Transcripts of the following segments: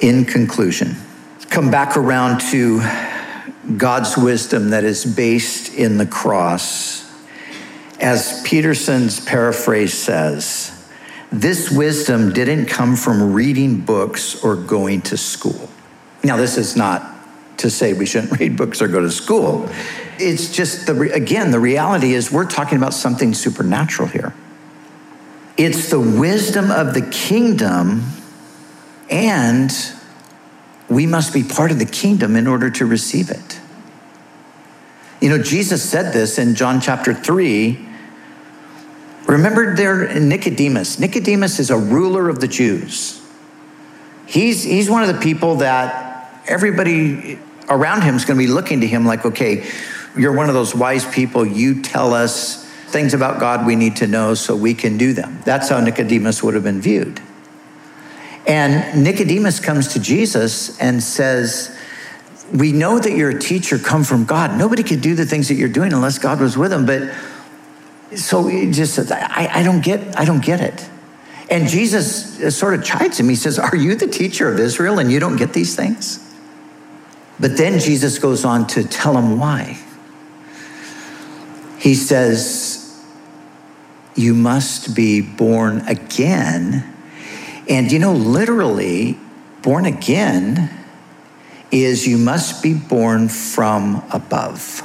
In conclusion, come back around to God's wisdom that is based in the cross. As Peterson's paraphrase says, this wisdom didn't come from reading books or going to school. Now, this is not to say we shouldn't read books or go to school. It's just, the reality is we're talking about something supernatural here. It's the wisdom of the kingdom, and we must be part of the kingdom in order to receive it. You know, Jesus said this in John chapter 3. Remember there Nicodemus. Nicodemus is a ruler of the Jews. He's one of the people that everybody around him is going to be looking to him like, okay, you're one of those wise people. You tell us things about God we need to know so we can do them. That's how Nicodemus would have been viewed. And Nicodemus comes to Jesus and says, we know that you're a teacher come from God. Nobody could do the things that you're doing unless God was with him. But so he just says, I don't get it. And Jesus sort of chides him. He says, are you the teacher of Israel and you don't get these things? But then Jesus goes on to tell him why. He says, you must be born again. And you know, literally, born again is you must be born from above.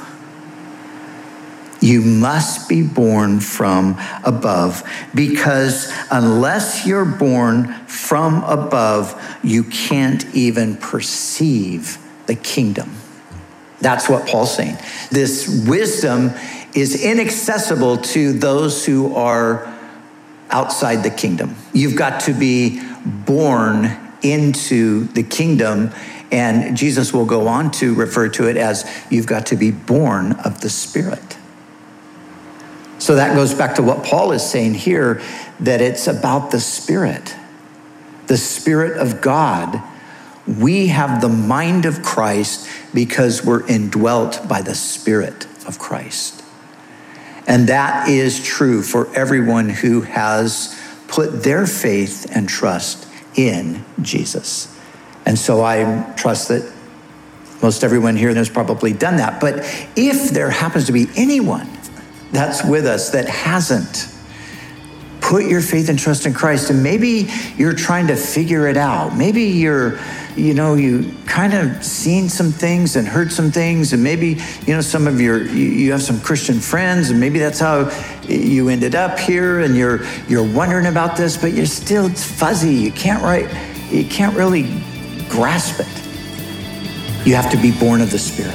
You must be born from above, because unless you're born from above, you can't even perceive the kingdom. That's what Paul's saying. This wisdom is inaccessible to those who are outside the kingdom. You've got to be born into the kingdom, and Jesus will go on to refer to it as you've got to be born of the Spirit. So that goes back to what Paul is saying here, that it's about the Spirit of God. We have the mind of Christ because we're indwelt by the Spirit of Christ. And that is true for everyone who has put their faith and trust in Jesus. And so I trust that most everyone here has probably done that. But if there happens to be anyone that's with us that hasn't put your faith and trust in Christ, and maybe you're trying to figure it out. Maybe you kind of seen some things and heard some things, and maybe, some of you have some Christian friends, and maybe that's how you ended up here, and you're wondering about this, but it's fuzzy. You can't really grasp it. You have to be born of the Spirit.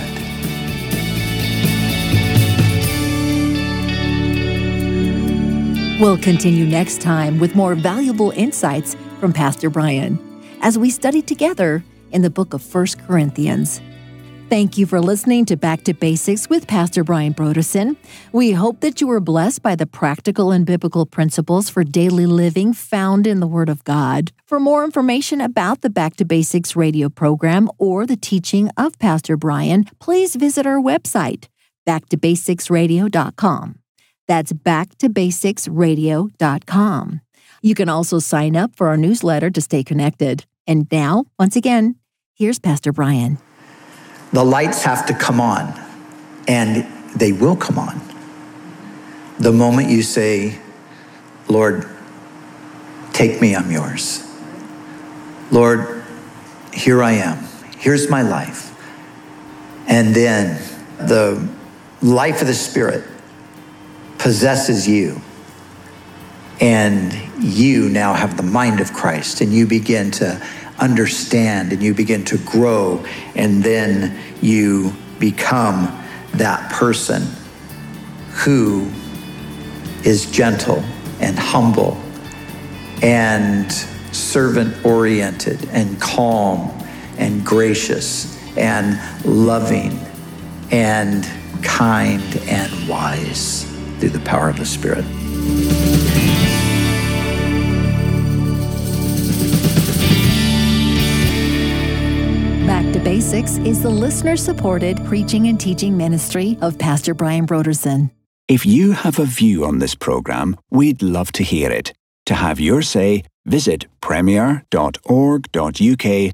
We'll continue next time with more valuable insights from Pastor Brian as we study together in the book of 1 Corinthians. Thank you for listening to Back to Basics with Pastor Brian Brodersen. We hope that you were blessed by the practical and biblical principles for daily living found in the Word of God. For more information about the Back to Basics radio program or the teaching of Pastor Brian, please visit our website, backtobasicsradio.com. That's backtobasicsradio.com. You can also sign up for our newsletter to stay connected. And now, once again, here's Pastor Brian. The lights have to come on, and they will come on the moment you say, Lord, take me, I'm yours. Lord, here I am. Here's my life. And then the life of the Spirit possesses you, and you now have the mind of Christ, and you begin to understand, and you begin to grow, and then you become that person who is gentle and humble and servant-oriented and calm and gracious and loving and kind and wise through the power of the Spirit. Back to Basics is the listener-supported preaching and teaching ministry of Pastor Brian Brodersen. If you have a view on this program, we'd love to hear it. To have your say, visit premier.org.uk